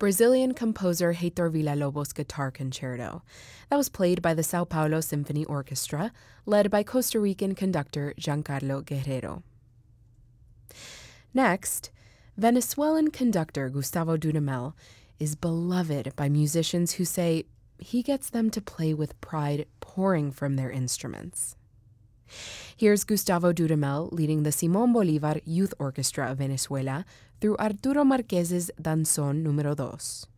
Brazilian composer Heitor Villa-Lobos' Guitar Concerto. That was played by the Sao Paulo Symphony Orchestra, led by Costa Rican conductor Giancarlo Guerrero. Next, Venezuelan conductor Gustavo Dudamel is beloved by musicians who say he gets them to play with pride pouring from their instruments. Here's Gustavo Dudamel leading the Simón Bolívar Youth Orchestra of Venezuela through Arturo Márquez's Danzón Número 2.